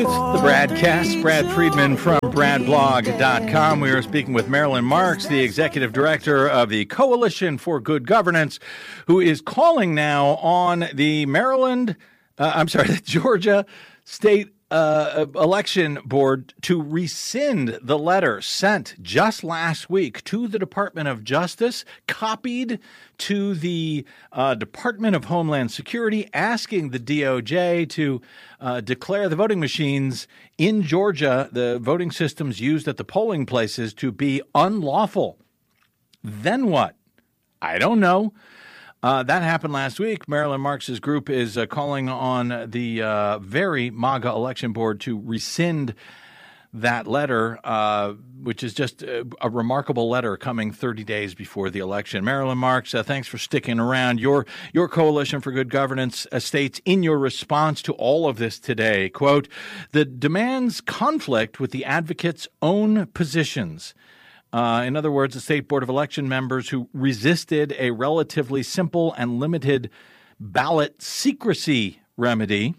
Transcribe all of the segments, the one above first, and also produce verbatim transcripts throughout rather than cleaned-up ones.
The Bradcast, Brad Friedman from brad blog dot com. We are speaking with Marilyn Marks, the executive director of the Coalition for Good Governance, who is calling now on the Maryland, uh, I'm sorry, the Georgia State uh, Election Board to rescind the letter sent just last week to the Department of Justice, copied to the uh, Department of Homeland Security, asking the D O J to uh, declare the voting machines in Georgia, the voting systems used at the polling places, to be unlawful. Then what? I don't know. Uh, that happened last week. Marilyn Marks' group is uh, calling on the uh, very MAGA election board to rescind that letter, uh, which is just a, a remarkable letter coming thirty days before the election. Marilyn Marks, uh, thanks for sticking around. Your your Coalition for Good Governance uh, states in your response to all of this today, quote, "The demands conflict with the advocates' own positions." Uh, in other words, the State Board of Election members who resisted a relatively simple and limited ballot secrecy remedy.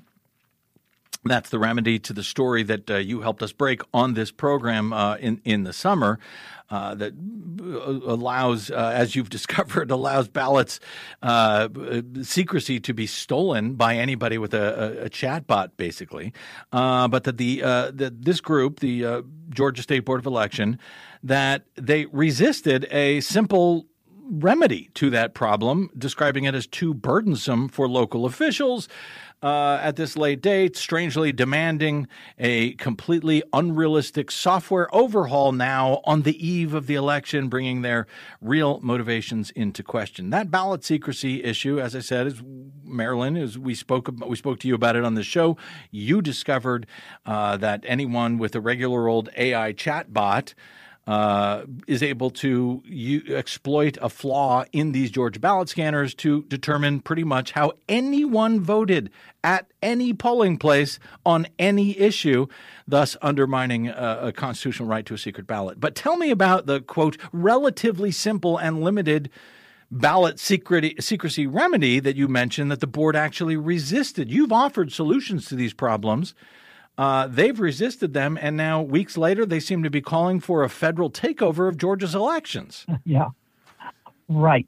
That's the remedy to the story that uh, you helped us break on this program uh, in, in the summer uh, that allows, uh, as you've discovered, allows ballots uh, secrecy to be stolen by anybody with a, a, a chat bot, basically. Uh, but that the uh, that this group, the uh, Georgia State Board of Election, that they resisted a simple remedy to that problem, describing it as too burdensome for local officials uh, at this late date, strangely demanding a completely unrealistic software overhaul now on the eve of the election, bringing their real motivations into question. That ballot secrecy issue, as I said, is Marilyn, as we spoke we spoke to you about it on the show. You discovered uh, that anyone with a regular old A I chatbot Uh, is able to u- exploit a flaw in these Georgia ballot scanners to determine pretty much how anyone voted at any polling place on any issue, thus undermining a, a constitutional right to a secret ballot. But tell me about the, quote, relatively simple and limited ballot secret- secrecy remedy that you mentioned that the board actually resisted. You've offered solutions to these problems. Uh, they've resisted them, and now weeks later, they seem to be calling for a federal takeover of Georgia's elections. Yeah, right.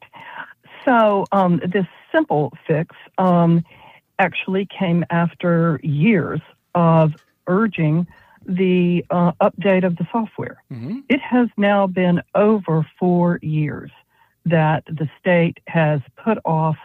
So um, this simple fix um, actually came after years of urging the uh, update of the software. Mm-hmm. It has now been over four years that the state has put off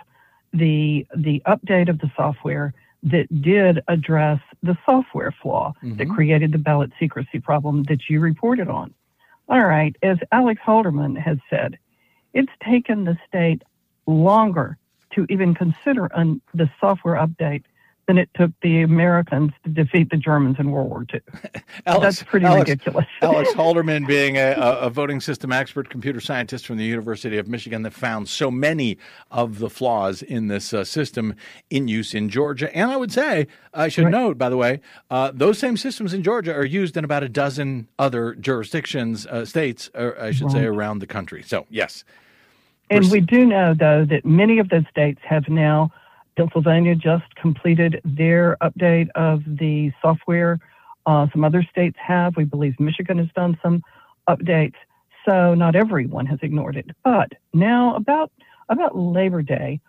the the update of the software that did address the software flaw mm-hmm. that created the ballot secrecy problem that you reported on. All right, as Alex Halderman has said, it's taken the state longer to even consider an, the software update than it took the Americans to defeat the Germans in World War Two. Alex, That's pretty Alex, ridiculous. Alex Halderman being a, a voting system expert, computer scientist from the University of Michigan that found so many of the flaws in this uh, system in use in Georgia. And I would say, I should right. note, by the way, uh, those same systems in Georgia are used in about a dozen other jurisdictions, uh, states, or I should right. say around the country. So, yes. And We're, we do know, though, that many of those states have now Pennsylvania just completed their update of the software. Uh, some other states have. We believe Michigan has done some updates. So not everyone has ignored it. But now about about Labor Day,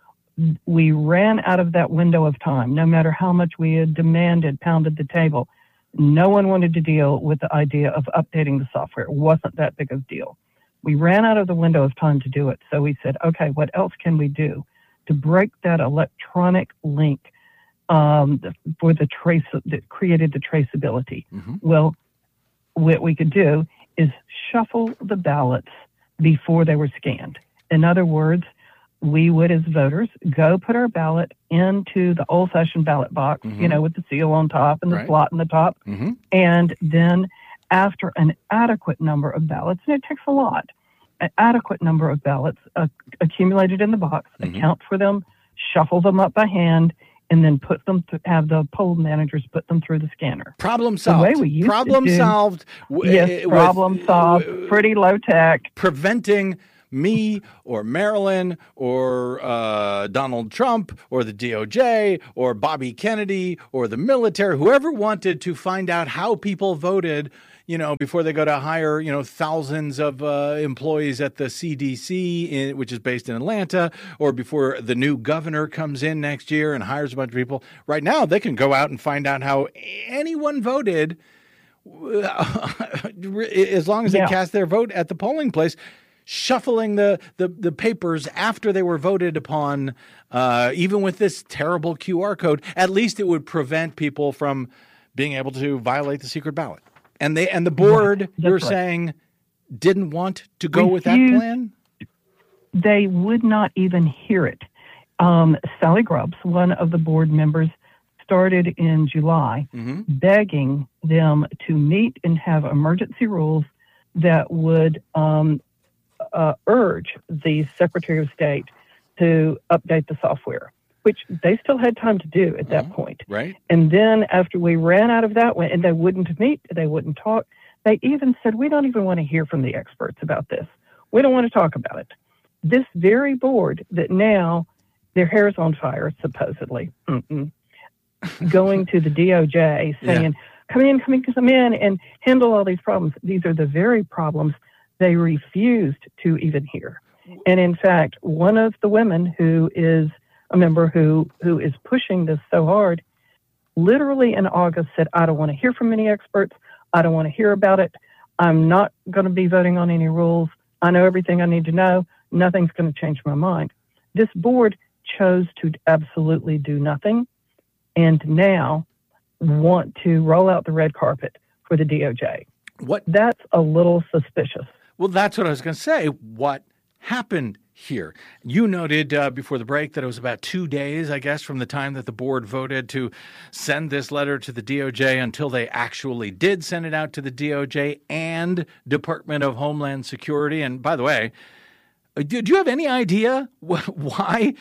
we ran out of that window of time. No matter how much we had demanded, pounded the table, no one wanted to deal with the idea of updating the software. It wasn't that big of a deal. We ran out of the window of time to do it. So we said, okay, what else can we do to break that electronic link um, for the trace that created the traceability? Mm-hmm. Well, what we could do is shuffle the ballots before they were scanned. In other words, we would, as voters, go put our ballot into the old-fashioned ballot box, mm-hmm. you know, with the seal on top and the right. slot in the top. Mm-hmm. And then after an adequate number of ballots, and it takes a lot, an adequate number of ballots uh, accumulated in the box, mm-hmm. account for them, shuffle them up by hand, and then put them to have the poll managers put them through the scanner. Problem solved. The way we used problem to do, solved. Yes, problem solved. Pretty low tech. Preventing me or Marilyn or uh, Donald Trump or the D O J or Bobby Kennedy or the military, whoever wanted to find out how people voted, you know, before they go to hire, you know, thousands of uh, employees at the C D C, in, which is based in Atlanta, or before the new governor comes in next year and hires a bunch of people. Right now, they can go out and find out how anyone voted as long as they yeah. cast their vote at the polling place, shuffling the, the, the papers after they were voted upon, uh, even with this terrible Q R code. At least it would prevent people from being able to violate the secret ballot. And they and the board, right. you're right. saying, didn't want to go Refused. with that plan? They would not even hear it. Um, Sally Grubbs, one of the board members, started in July mm-hmm. begging them to meet and have emergency rules that would um, uh, urge the Secretary of State to update the software, which they still had time to do at that uh-huh. point. Right. And then after we ran out of that one, and they wouldn't meet, they wouldn't talk, they even said, we don't even want to hear from the experts about this. We don't want to talk about it. This very board that now their hair is on fire, supposedly, mm-mm, going to the D O J saying, yeah. come in, come in, come in, and handle all these problems. These are the very problems they refused to even hear. And in fact, one of the women who is a member who, who is pushing this so hard, literally in August said, I don't want to hear from any experts. I don't want to hear about it. I'm not going to be voting on any rules. I know everything I need to know. Nothing's going to change my mind. This board chose to absolutely do nothing and now want to roll out the red carpet for the D O J. What? That's a little suspicious. Well, that's what I was going to say. What happened here? You noted uh, before the break that it was about two days, I guess, from the time that the board voted to send this letter to the D O J until they actually did send it out to the D O J and Department of Homeland Security. And by the way, do, do you have any idea why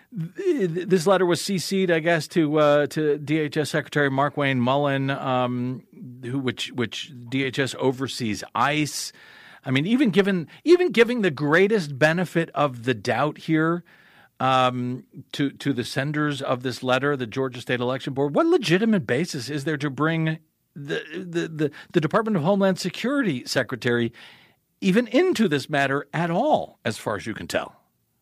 this letter was C C'd, I guess, to uh, to D H S Secretary Markwayne Mullin, um, who which which D H S oversees ICE? I mean, even given even giving the greatest benefit of the doubt here um, to to the senders of this letter, the Georgia State Election Board, what legitimate basis is there to bring the the the, the Department of Homeland Security Secretary even into this matter at all, as far as you can tell?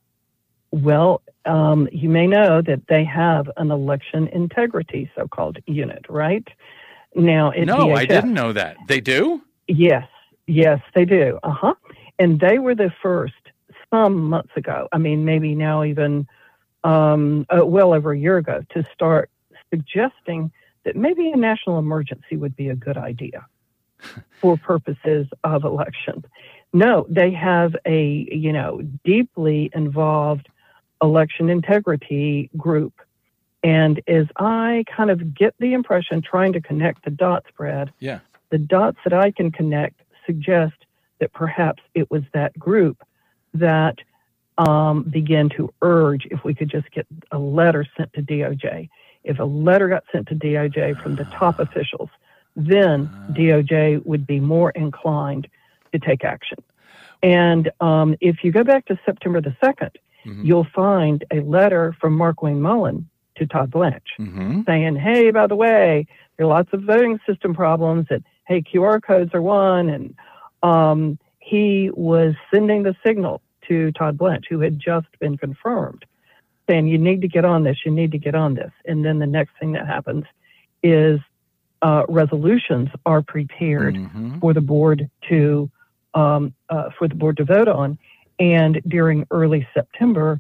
Well, um, you may know that they have an election integrity so-called unit, right? Now, at no, D H S, I didn't know that. They do? Yes. Yes, they do. Uh-huh. And they were the first some months ago, I mean, maybe now even um, uh, well over a year ago, to start suggesting that maybe a national emergency would be a good idea for purposes of elections. No, they have a, you know, deeply involved election integrity group. And as I kind of get the impression, trying to connect the dots, Brad, yeah, the dots that I can connect suggest that perhaps it was that group that um, began to urge if we could just get a letter sent to D O J. If a letter got sent to D O J from the top officials, then D O J would be more inclined to take action. And um, if you go back to September the second, mm-hmm. you'll find a letter from Markwayne Mullin to Todd Blanche mm-hmm. saying, hey, by the way, there are lots of voting system problems, and hey, Q R codes are one. And um, he was sending the signal to Todd Blanche, who had just been confirmed, saying, you need to get on this, you need to get on this. And then the next thing that happens is uh, resolutions are prepared mm-hmm. for the board to um, uh, for the board to vote on. And during early September,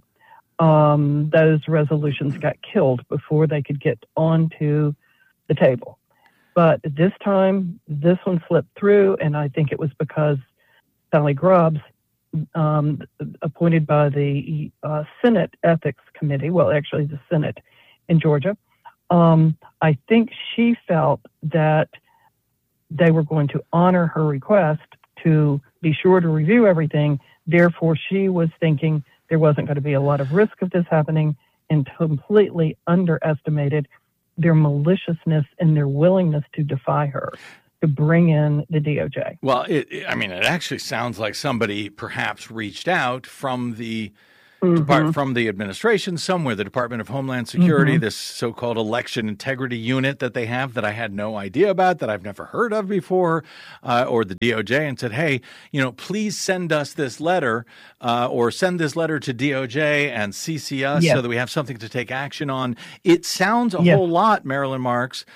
um, those resolutions got killed before they could get onto the table. But this time, this one slipped through, and I think it was because Sally Grubbs, um, appointed by the uh, Senate Ethics Committee, well, actually the Senate in Georgia, um, I think she felt that they were going to honor her request to be sure to review everything. Therefore, she was thinking there wasn't going to be a lot of risk of this happening, and completely underestimated their maliciousness and their willingness to defy her. to bring in the D O J. Well, it, I mean, it actually sounds like somebody perhaps reached out from the mm-hmm. Depart, from the administration somewhere, the Department of Homeland Security, mm-hmm. this so-called election integrity unit that they have that I had no idea about, that I've never heard of before, uh, or the D O J, and said, hey, you know, please send us this letter uh, or send this letter to D O J and C C us yes. so that we have something to take action on. It sounds a yes. whole lot, Marilyn Marks,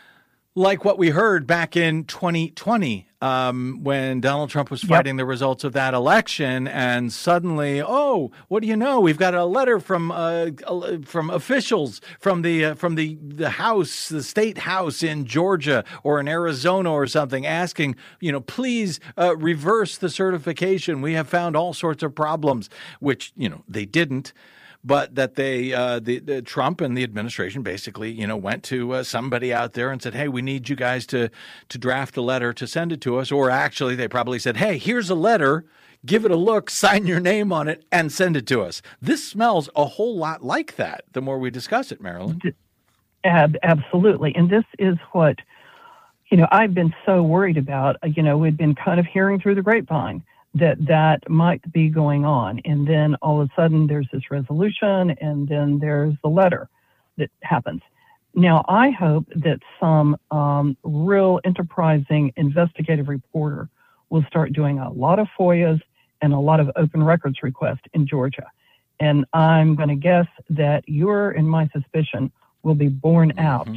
like what we heard back in twenty twenty um, when Donald Trump was fighting yep. the results of that election, and suddenly, oh, what do you know? We've got a letter from uh, from officials from the uh, from the the House, the state House in Georgia or in Arizona or something, asking, you know, please uh, reverse the certification. We have found all sorts of problems, which you know they didn't. But that they, uh, the, the Trump and the administration basically, you know, went to uh, somebody out there and said, hey, we need you guys to to draft a letter to send it to us. Or actually, they probably said, hey, here's a letter. Give it a look, sign your name on it, and send it to us. This smells a whole lot like that the more we discuss it, Marilyn. Ab- absolutely. And this is what, you know, I've been so worried about. You know, we've been kind of hearing through the grapevine that that might be going on. And then all of a sudden there's this resolution, and then there's the letter that happens. Now, I hope that some um, real enterprising investigative reporter will start doing a lot of F O I As and a lot of open records requests in Georgia. And I'm going to guess that your and my suspicion will be borne mm-hmm. out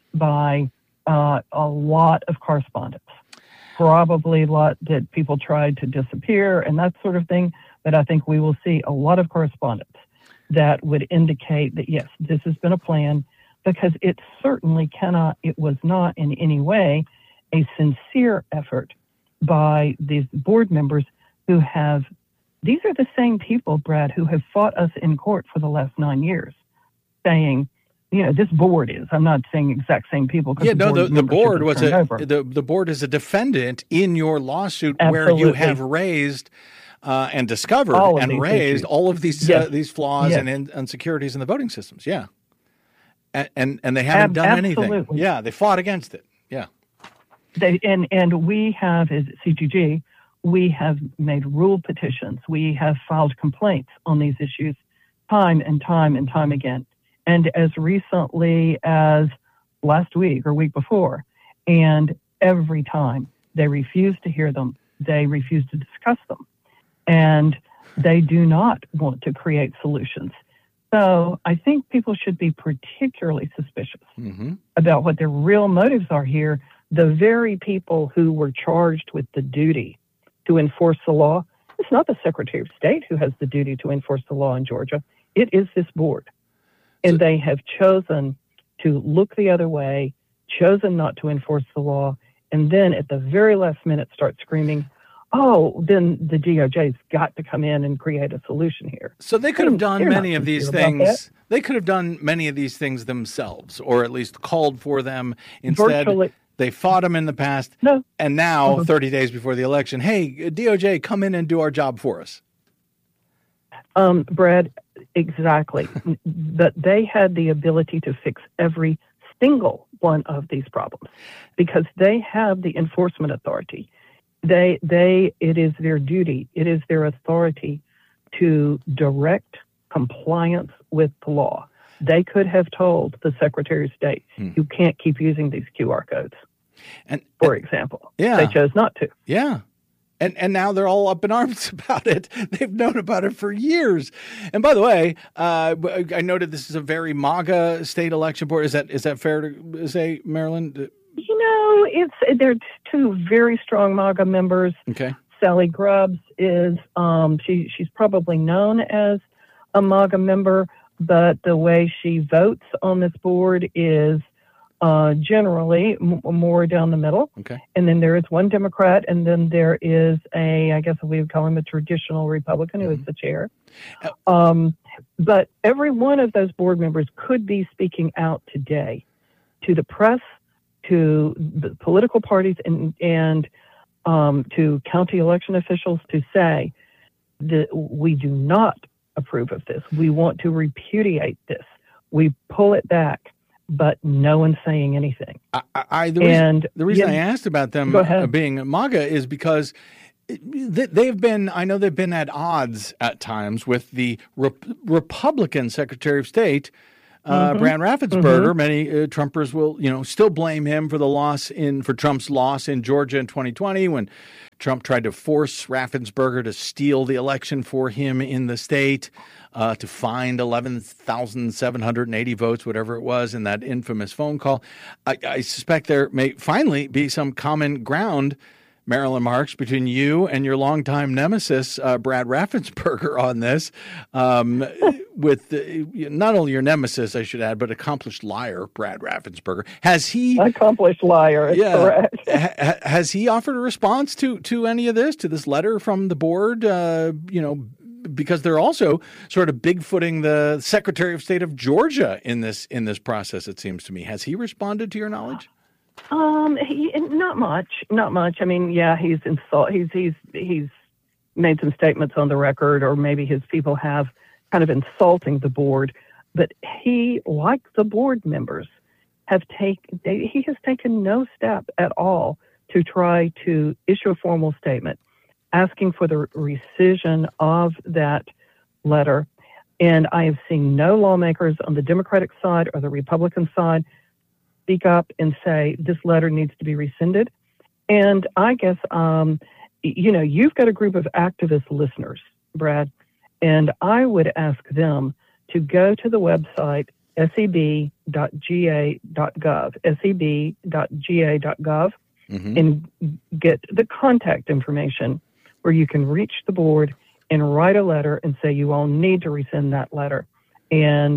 by uh, a lot of correspondence. Probably a lot that people tried to disappear and that sort of thing. But I think we will see a lot of correspondence that would indicate that, yes, this has been a plan, because it certainly cannot, it was not in any way a sincere effort by these board members who have, these are the same people, Brad, who have fought us in court for the last nine years, saying, you know, this board is, I'm not saying exact same people. Yeah, no, the, the board was a, the, the board is a defendant in your lawsuit Absolutely. Where you have raised uh, and discovered and raised issues. all of these yes. uh, these flaws yes. and in, insecurities in the voting systems. Yeah. And and, and they haven't Ab- done absolutely. anything. Yeah, they fought against it. Yeah. They, and, and we have, as C G G, we have made rule petitions. We have filed complaints on these issues time and time and time again. And as recently as last week or week before. And every time they refuse to hear them, they refuse to discuss them. And they do not want to create solutions. So I think people should be particularly suspicious mm-hmm. about what their real motives are here. The very people who were charged with the duty to enforce the law, it's not the Secretary of State who has the duty to enforce the law in Georgia. It is this board. And they have chosen to look the other way, chosen not to enforce the law, and then at the very last minute start screaming, oh, then the D O J's got to come in and create a solution here. So they could have done many of these things. They could have done many of these things themselves, or at least called for them. Instead, Virtually. They fought them in the past. No. And now, uh-huh. thirty days before the election, hey, D O J, come in and do our job for us. Um, Brad, exactly. But they had the ability to fix every single one of these problems because they have the enforcement authority. They, they, it is their duty, it is their authority to direct compliance with the law. They could have told the Secretary of State, hmm. you can't keep using these Q R codes, and, for and, example. Yeah. They chose not to. Yeah. And and now they're all up in arms about it. They've known about it for years. And by the way, uh, I noted this is a very MAGA state election board. Is that is that fair to say, Marilyn? You know, it's they're two very strong MAGA members. Okay. Sally Grubbs is um, she she's probably known as a MAGA member, but the way she votes on this board is Uh, generally m- more down the middle. Okay. And then there is one Democrat, and then there is a, I guess we would call him a traditional Republican who mm-hmm. is the chair. Um, but every one of those board members could be speaking out today to the press, to the political parties, and, and um, to county election officials to say that we do not approve of this. We want to repudiate this. We pull it back. but no one's saying anything. I, I, the reason, and the reason yeah, I asked about them being MAGA is because they've been, I know they've been at odds at times with the Rep- Republican Secretary of State, uh, mm-hmm. Brad Raffensperger. Mm-hmm. Many uh, Trumpers will, you know, still blame him for the loss in, for Trump's loss in Georgia in twenty twenty when Trump tried to force Raffensperger to steal the election for him in the state, uh, to find eleven thousand seven hundred eighty votes, whatever it was, in that infamous phone call. I, I suspect there may finally be some common ground, Marilyn Marks, between you and your longtime nemesis, uh, Brad Raffensperger, on this, um, with the, not only your nemesis, I should add, but accomplished liar, Brad Raffensperger. Has he... Accomplished liar, is yeah, correct. ha, has he offered a response to, to any of this, to this letter from the board, uh, you know, because they're also sort of bigfooting the Secretary of State of Georgia in this in this process, it seems to me. Has he responded to your knowledge? Um, he, not much, not much. I mean, yeah, he's insult. He's he's he's made some statements on the record, or maybe his people have, kind of insulting the board. But he, like the board members, have taken. He has taken no step at all to try to issue a formal statement asking for the rescission of that letter. And I have seen no lawmakers on the Democratic side or the Republican side speak up and say this letter needs to be rescinded. And I guess, um, you know, you've got a group of activist listeners, Brad, and I would ask them to go to the website S E B dot G A dot gov, S E B dot G A dot gov, mm-hmm. and get the contact information where you can reach the board and write a letter and say you all need to rescind that letter. And,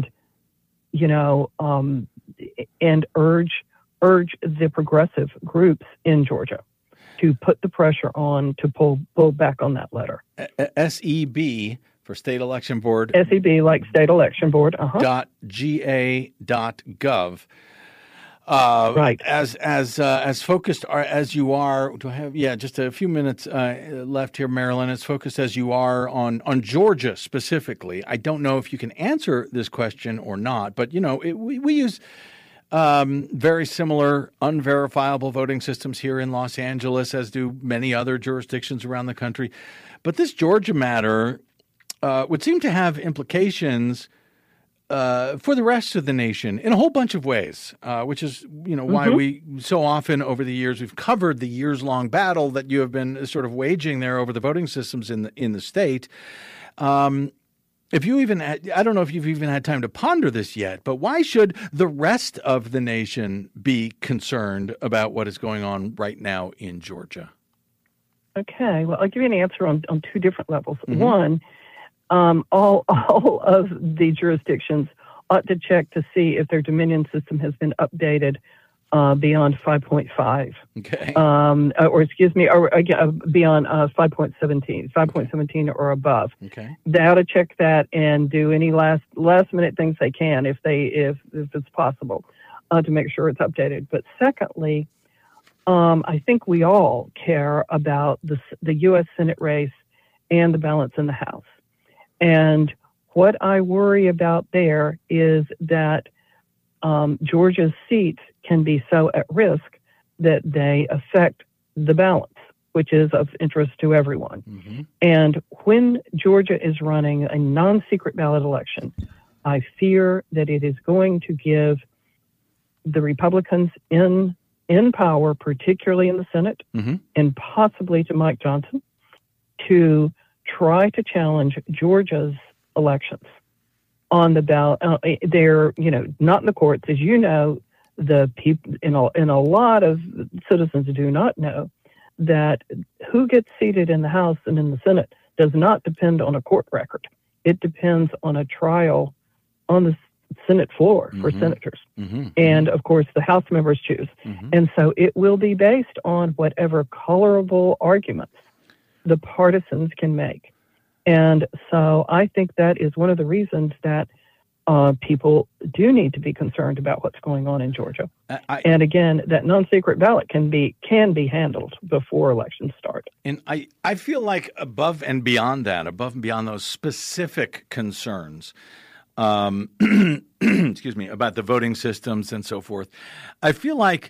you know, um, and urge urge the progressive groups in Georgia to put the pressure on to pull pull back on that letter. S E B for State Election Board. S E B like State Election Board. Uh-huh. Dot G A dot gov. Uh, right. As as uh, as focused are, as you are, do I have yeah just a few minutes uh, left here, Marilyn? As focused as you are on on Georgia specifically, I don't know if you can answer this question or not, but you know it, we we use um, very similar unverifiable voting systems here in Los Angeles, as do many other jurisdictions around the country. But this Georgia matter uh, would seem to have implications Uh, for the rest of the nation in a whole bunch of ways, uh, which is, you know, why mm-hmm. we so often over the years we've covered the years-long battle that you have been sort of waging there over the voting systems in the, in the state. Um, if you even, had, I don't know if you've even had time to ponder this yet, but why should the rest of the nation be concerned about what is going on right now in Georgia? Okay, well, I'll give you an answer on, on two different levels. Mm-hmm. One, Um, all all of the jurisdictions ought to check to see if their Dominion system has been updated uh, beyond five point five. Okay. Um, or excuse me, or uh, beyond uh, five point seventeen, five point seventeen or above. Okay. They ought to check that and do any last last minute things they can if they if if it's possible uh, to make sure it's updated. But secondly, um, I think we all care about the the U S Senate race and the balance in the House. And what I worry about there is that um, Georgia's seats can be so at risk that they affect the balance, which is of interest to everyone. Mm-hmm. And when Georgia is running a non-secret ballot election, I fear that it is going to give the Republicans in in power, particularly in the Senate, mm-hmm. and possibly to Mike Johnson, to try to challenge Georgia's elections on the ballot. Uh, they're, you know, not in the courts, as you know. The people in a, in a lot of citizens do not know that who gets seated in the House and in the Senate does not depend on a court record. It depends on a trial on the Senate floor for mm-hmm. senators. Mm-hmm. And of course, the House members choose. Mm-hmm. And so it will be based on whatever colorable arguments the partisans can make. And so I think that is one of the reasons that uh, people do need to be concerned about what's going on in Georgia. I, and again, that non-secret ballot can be can be handled before elections start. And I, I feel like above and beyond that, above and beyond those specific concerns, um, excuse me, about the voting systems and so forth. I feel like,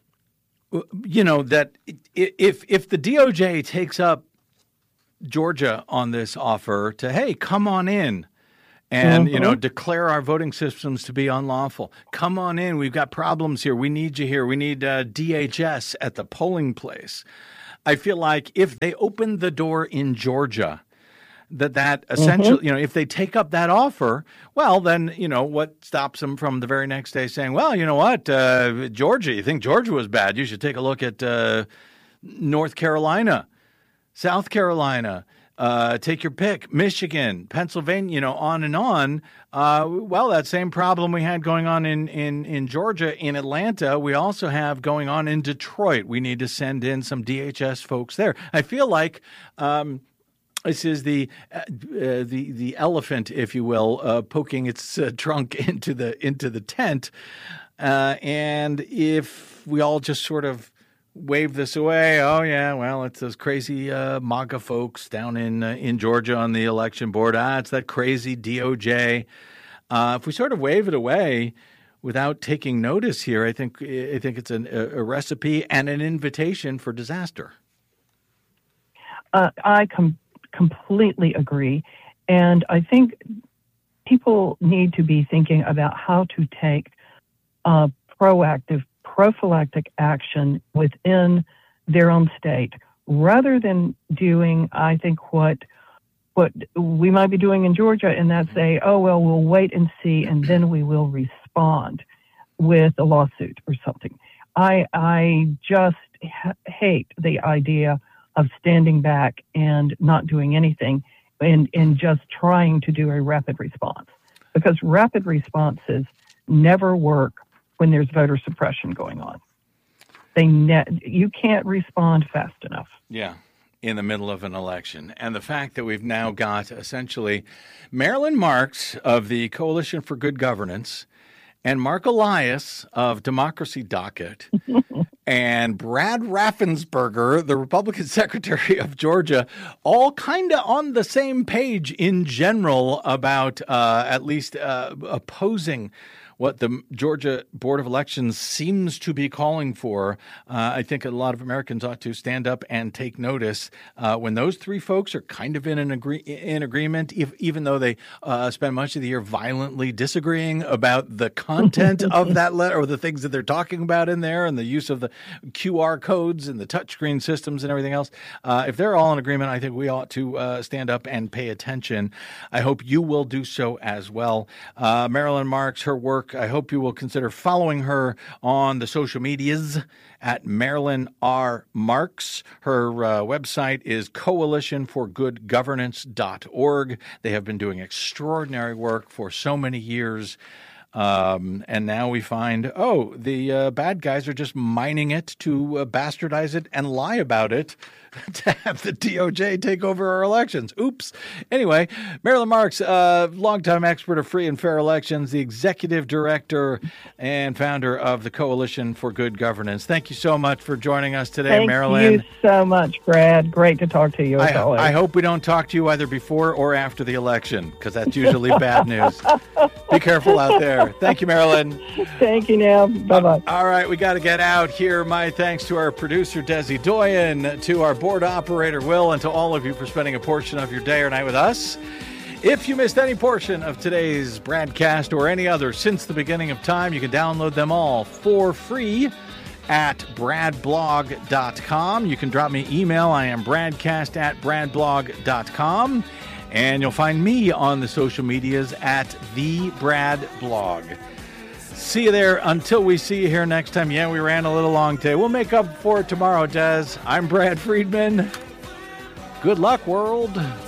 you know, that if if the D O J takes up Georgia on this offer to, hey, come on in and, mm-hmm. you know, declare our voting systems to be unlawful. Come on in. We've got problems here. We need you here. We need uh, D H S at the polling place. I feel like if they open the door in Georgia, that that essentially, mm-hmm. you know, if they take up that offer, well, then, you know, what stops them from the very next day saying, well, you know what, uh, Georgia, you think Georgia was bad? You should take a look at uh, North Carolina, South Carolina, uh, take your pick, Michigan, Pennsylvania, you know, on and on. Uh, well, that same problem we had going on in, in, in Georgia, in Atlanta, we also have going on in Detroit. We need to send in some D H S folks there. I feel like um, this is the uh, the the elephant, if you will, uh, poking its uh, trunk into the into the tent. Uh, and if we all just sort of wave this away, oh yeah, well, it's those crazy uh, MAGA folks down in uh, in Georgia on the election board. Ah, it's that crazy D O J. Uh, if we sort of wave it away without taking notice here, I think I think it's an, a, a recipe and an invitation for disaster. Uh, I com- completely agree, and I think people need to be thinking about how to take uh, proactive, prophylactic action within their own state, rather than doing, I think, what what we might be doing in Georgia, and that's say, oh, well, we'll wait and see, and then we will respond with a lawsuit or something. I I just ha- hate the idea of standing back and not doing anything and, and just trying to do a rapid response, because rapid responses never work when there's voter suppression going on. They ne- you can't respond fast enough. Yeah, in the middle of an election. And the fact that we've now got essentially Marilyn Marks of the Coalition for Good Governance and Mark Elias of Democracy Docket and Brad Raffensperger, the Republican Secretary of Georgia, all kind of on the same page in general about uh, at least uh, opposing what the Georgia Board of Elections seems to be calling for. Uh, I think a lot of Americans ought to stand up and take notice uh, when those three folks are kind of in an agree- in agreement, if, even though they uh, spend much of the year violently disagreeing about the content of that letter or the things that they're talking about in there and the use of the Q R codes and the touchscreen systems and everything else. Uh, if they're all in agreement, I think we ought to uh, stand up and pay attention. I hope you will do so as well. Uh, Marilyn Marks, her work, I hope you will consider following her on the social medias at Marilyn R. Marks. Her uh, website is coalition for good governance dot org. They have been doing extraordinary work for so many years. Um, and now we find, oh, the uh, bad guys are just mining it to uh, bastardize it and lie about it to have the D O J take over our elections. Oops. Anyway, Marilyn Marks, uh, longtime expert of free and fair elections, the executive director and founder of the Coalition for Good Governance. Thank you so much for joining us today, Thank Marilyn. Thank you so much, Brad. Great to talk to you as I, always. I hope we don't talk to you either before or after the election, because that's usually bad news. Be careful out there. Thank you, Marilyn. Thank you now. Bye-bye. Uh, all right, we got to get out here. My thanks to our producer, Desi Doyen, to our board operator, Will, and to all of you for spending a portion of your day or night with us. If you missed any portion of today's broadcast or any other since the beginning of time, you can download them all for free at brad blog dot com. You can drop me email. I am bradcast at brad blog dot com. And you'll find me on the social medias at the Brad Blog. See you there. Until we see you here next time. Yeah, we ran a little long today. We'll make up for it tomorrow, Des. I'm Brad Friedman. Good luck, world.